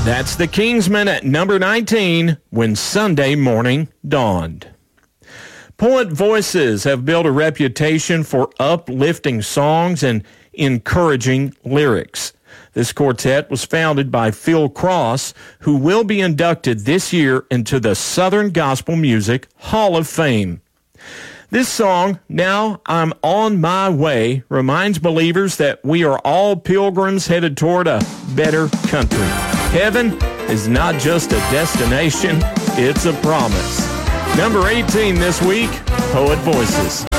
That's the Kingsmen at number 19, When Sunday Morning Dawned. Poet Voices have built a reputation for uplifting songs and encouraging lyrics. This quartet was founded by Phil Cross, who will be inducted this year into the Southern Gospel Music Hall of Fame. This song, Now I'm On My Way, reminds believers that we are all pilgrims headed toward a better country. Heaven is not just a destination, it's a promise. Number 18 this week, Poet Voices.